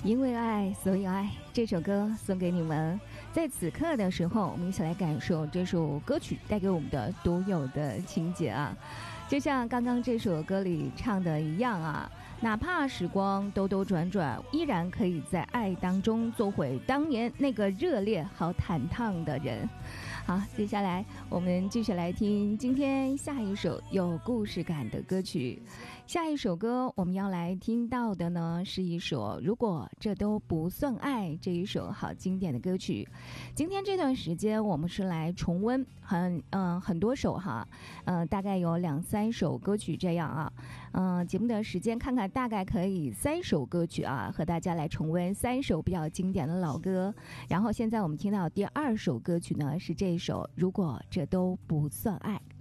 因为爱，所以爱。这首歌送给你们，在此刻的时候，我们一起来感受这首歌曲带给我们的独有的情节啊！就像刚刚这首歌里唱的一样啊，哪怕时光兜兜转转，依然可以在爱当中做回当年那个热烈好坦荡的人。好，接下来我们继续来听今天下一首有故事感的歌曲。下一首歌我们要来听到的呢，是一首如果这都不算爱，这一首好经典的歌曲。今天这段时间我们是来重温很多首哈，大概有2-3首歌曲这样啊。节目的时间看看大概可以3首歌曲啊，和大家来重温3首比较经典的老歌。然后现在我们听到第2首歌曲呢，是这一首如果这都不算爱。